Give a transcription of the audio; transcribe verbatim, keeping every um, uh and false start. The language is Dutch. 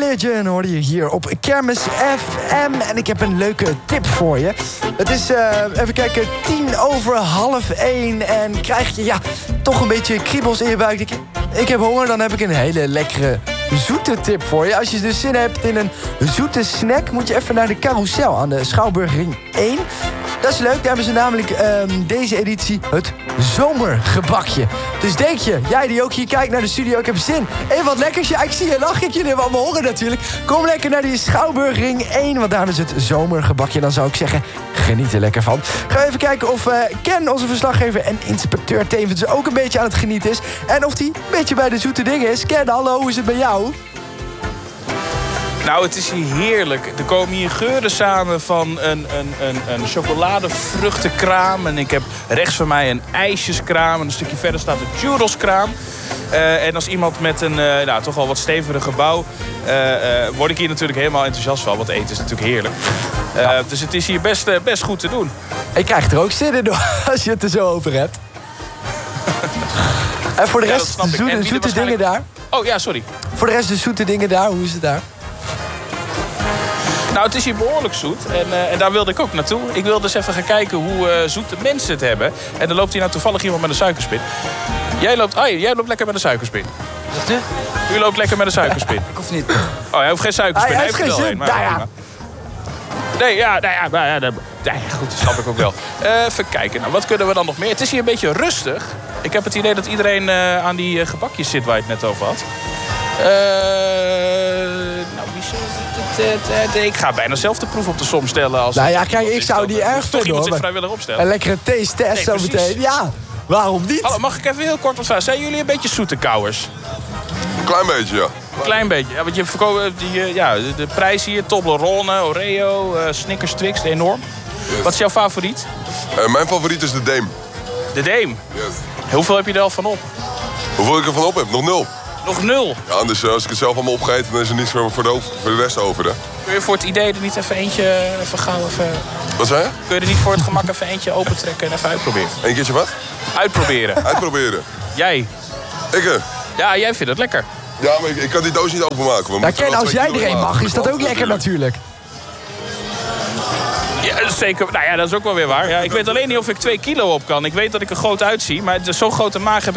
Religion hoorde je hier op Kermis F M. En ik heb een leuke tip voor je. Het is, uh, even kijken, tien over half één. En krijg je, ja, toch een beetje kriebels in je buik. Ik, ik heb honger, dan heb ik een hele lekkere zoete tip voor je. Als je dus zin hebt in een zoete snack, moet je even naar de Carousel aan de Schouwburgring één. Dat is leuk, daar hebben ze namelijk um, deze editie het zomergebakje. Dus denk je, jij die ook hier kijkt naar de studio, ik heb zin. Even wat lekkers, ja, ik zie je lachen, ik jullie hebben allemaal horen natuurlijk. Kom lekker naar die Schouwburgring één, want daar is het zomergebakje. Dan zou ik zeggen, geniet er lekker van. Gaan we even kijken of uh, Ken, onze verslaggever en inspecteur tevens ook een beetje aan het genieten is. En of hij een beetje bij de zoete dingen is. Ken, hallo, hoe is het bij jou? Nou, het is hier heerlijk. Er komen hier geuren samen van een, een, een, een chocoladevruchtenkraam. En ik heb rechts van mij een ijsjeskraam. En een stukje verder staat een churroskraam. Uh, en als iemand met een uh, nou, toch al wat steviger gebouw... Uh, uh, word ik hier natuurlijk helemaal enthousiast van. Want eten is natuurlijk heerlijk. Uh, ja. Dus het is hier best, uh, best goed te doen. Ik krijg er ook zin in als je het er zo over hebt. En voor de rest, ja, de zoete, zoete waarschijnlijk... dingen daar? Oh ja, sorry. Voor de rest de zoete dingen daar, hoe is het daar? Nou, het is hier behoorlijk zoet. En, uh, en daar wilde ik ook naartoe. Ik wilde dus even gaan kijken hoe uh, zoete mensen het hebben. En dan loopt hier nou toevallig iemand met een suikerspin. Jij loopt, ah, jij loopt lekker met een suikerspin. Wat u? U loopt lekker met een suikerspin. Ik hoef niet. Oh, hij hoeft geen suikerspin. Hij, hij heeft geen zin. Nou ja. Nee, ja, nou ja, nou ja, dat, ja, goed, dat snap ik ook wel. Uh, even kijken, nou, wat kunnen we dan nog meer? Het is hier een beetje rustig. Ik heb het idee dat iedereen uh, aan die uh, gebakjes zit waar je het net over had. Uh, nou, wie zou het, ik ga bijna zelf de proef op de som stellen. Als nou ja, kijk, ik zou die erg vinden, hoor. Zich vrijwillig opstellen. Een lekkere taste test zo meteen. Ja, waarom niet? Hallo, mag ik even heel kort wat vragen? Zijn jullie een beetje zoete kauwers? Klein beetje, ja. Klein beetje. Ja, want je verkoopt die, ja, de, de prijs hier, Toblerone, Oreo, uh, Snickers, Twix, enorm. Yes. Wat is jouw favoriet? Uh, mijn favoriet is de Deem. De Deem? Yes. Hoeveel heb je er al van op? Hoeveel ik er van op heb? Nog nul. Nog nul? Ja, dus uh, als ik het zelf allemaal opgeet, dan is er niets voor, voor, de, voor de rest over. Hè? Kun je voor het idee er niet even eentje even gauw even... Wat zei je? Kun je er niet voor het gemak even eentje opentrekken en even uitproberen? Eén keertje wat? Uitproberen. Uitproberen. Jij? Ik? Uh. Ja, jij vindt het lekker. Ja, maar ik, ik kan die doos niet openmaken. We ja, Ken, als jij er een mag, is dat ook lekker natuurlijk. Ja, zeker. Nou ja, dat is ook wel weer waar. Ja, ik weet alleen niet of ik twee kilo op kan. Ik weet dat ik er groot uitzie, maar zo'n grote maag heb